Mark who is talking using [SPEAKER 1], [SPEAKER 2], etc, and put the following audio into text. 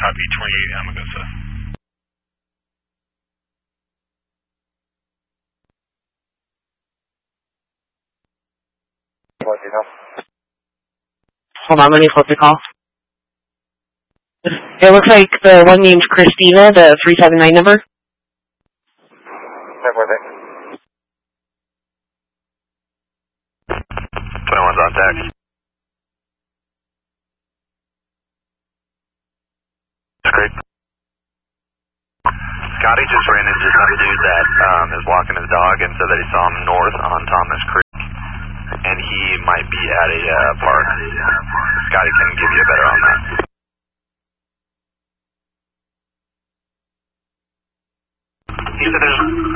[SPEAKER 1] Copy 28 Amagosa.
[SPEAKER 2] Hold on, let me flip the call. It looks like the one named Christina, the 379 number.
[SPEAKER 3] 21's on deck. Great. Scotty just ran into some dude that is walking his dog and said that he saw him north on Thomas Creek, and he might be at a park. Scotty can give you a better on that. He said there's